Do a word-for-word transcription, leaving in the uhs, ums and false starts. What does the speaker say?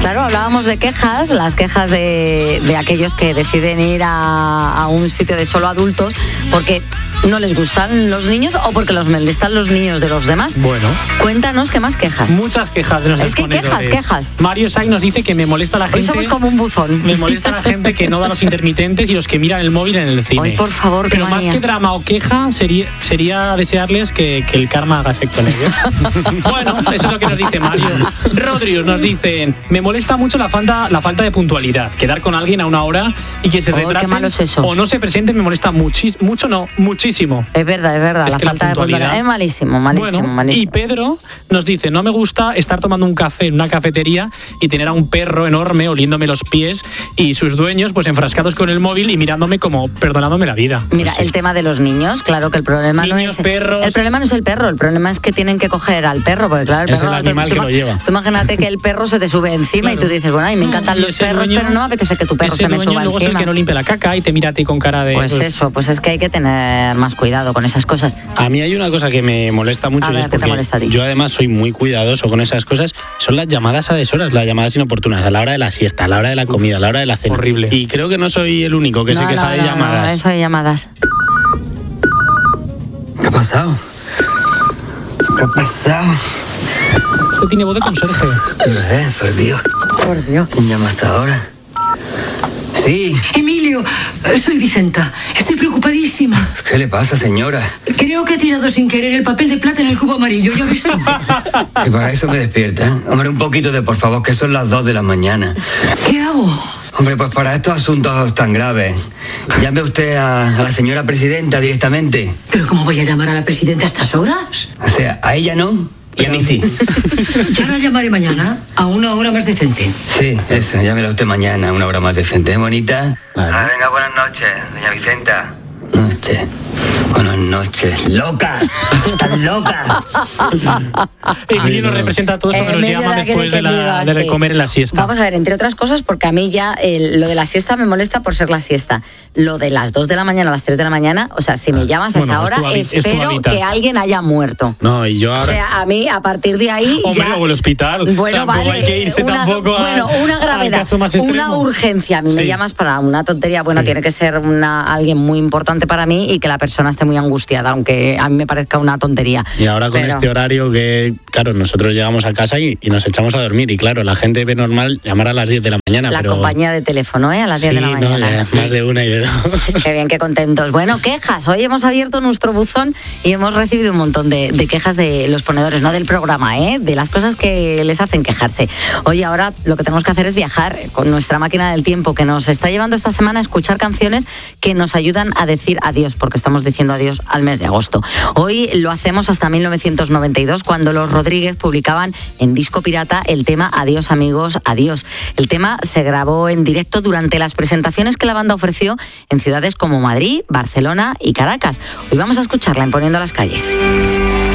Claro, hablábamos de quejas, las quejas de, de aquellos que deciden ir a, a un sitio de solo adultos porque no les gustan los niños o porque los molestan los niños de los demás. Bueno. Cuéntanos qué más quejas. Muchas quejas de los Es que quejas, quejas. Mario Sai nos dice que me molesta la gente. Hoy somos como un buzón. Me molesta la gente que no da los intermitentes y los que miran el móvil en el cine. Hoy, por favor, Pero qué más manía. que drama o queja, sería, sería desearles que, que el karma haga efecto en ellos. Bueno, eso es lo que nos dice Mario. Rodrius nos dicen, me molesta mucho la falta, la falta de puntualidad. Quedar con alguien a una hora y que se Oh, retrasen qué malo es eso. o no se presente me molesta muchi- mucho, no, muchísimo. Es verdad, es verdad, Es la que la falta de puntualidad- puntualidad es malísimo, malísimo, Bueno, malísimo. y Pedro nos dice, no me gusta estar tomando un café en una cafetería y tener a un perro enorme oliéndome los pies y sus dueños pues enfrascados con el móvil y mirándome como perdonándome la vida. Mira, No sé. el tema de los niños, claro que el problema Niños, no es perros. el problema no es el perro, el problema es que tienen que coger al perro, porque claro, el Es perro el animal tú, que tú, lo lleva. Tú imagínate que el perro se te sube encima Claro. y tú dices, bueno, a mí me encantan Y los ese perros, dueño- pero no me apetece que tu perro ese se me dueño suba luego es el encima. que no limpia la caca y te mira a ti con cara de... Pues eso, pues es que hay que tener más cuidado con esas cosas. A mí hay una cosa que me molesta mucho A y ver, es ¿qué te porque molesta a ti? yo además soy muy cuidadoso con esas cosas, son las llamadas a deshoras, las llamadas inoportunas, a la hora de la siesta, a la hora de la comida, a la hora de la cena. Horrible. Y creo que no soy el único que se No, queja no, de no, llamadas. No, eso de llamadas. ¿Qué ha pasado? ¿Qué ha pasado? Este tiene voz de conserje. ¿Qué hora es? Por Dios. Por Dios. ¿Quién llama hasta ahora? Sí. Emilio, soy Vicenta. Estoy preocupadísima. ¿Qué le pasa, señora? Creo que he tirado sin querer el papel de plata en el cubo amarillo, ¿ya ves? Que para eso me despierta. Hombre, un poquito de por favor, que son las dos de la mañana. ¿Qué hago? Hombre, pues para estos asuntos tan graves, llame usted a, a la señora presidenta directamente. ¿Pero cómo voy a llamar a la presidenta a estas horas? O sea, a ella no y a mí sí. Ya la llamaré mañana, a una hora más decente. Sí, eso, llámela usted mañana, a una hora más decente, ¿eh, bonita? Vale. Ah, venga, buenas noches, doña Vicenta. Noches. Buenas noches. ¡Loca! ¡Estás loca! Emilio nos representa a todos cuando nos Emilio llama la que después de de, que la, viva, de sí. comer en la siesta. Vamos a ver, entre otras cosas, porque a mí ya el- lo de la siesta me molesta por ser la siesta. Lo de las dos de la mañana a las tres de la mañana, o sea, si me llamas a Bueno, esa es tu hora, hábit- es tu espero hábitat. que alguien haya muerto. No, y yo ahora... O sea, a mí, a partir de ahí. Hombre, ya, o el hospital. Bueno, Tampoco vale, hay que irse una, tampoco a- bueno, una al gravedad, caso más una extremo. urgencia. A mí me Sí. llamas para una tontería. Bueno, Sí. tiene que ser una, alguien muy importante para mí y que la persona esté muy angustiada, aunque a mí me parezca una tontería. Y ahora con Pero- este horario que, claro, nosotros llegamos a casa y, y nos echamos a dormir. Y claro, la gente ve normal llamar a las diez de la mañana. La pero... compañía de teléfono, ¿eh? A las diez de la Sí, no, mañana. ya, más de una y de dos. Qué bien, qué contentos. Bueno, quejas. Hoy hemos abierto nuestro buzón y hemos recibido un montón de, de quejas de los ponedores, no del programa, ¿eh? De las cosas que les hacen quejarse. Hoy ahora lo que tenemos que hacer es viajar con nuestra máquina del tiempo que nos está llevando esta semana a escuchar canciones que nos ayudan a decir adiós, porque estamos diciendo adiós al mes de agosto. Hoy lo hacemos hasta mil novecientos noventa y dos, cuando los Rodríguez publicaban en disco pirata el tema Adiós amigos, adiós. El tema se grabó en directo durante las presentaciones que la banda ofreció en ciudades como Madrid, Barcelona y Caracas. Hoy vamos a escucharla en Poniendo las calles.